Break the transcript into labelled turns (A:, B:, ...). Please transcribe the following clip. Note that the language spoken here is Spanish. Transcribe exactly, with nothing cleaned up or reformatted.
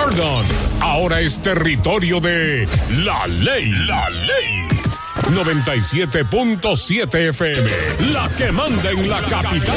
A: Jordan ahora es territorio de La Ley. La Ley. noventa y siete punto siete F M, la que manda en la capital.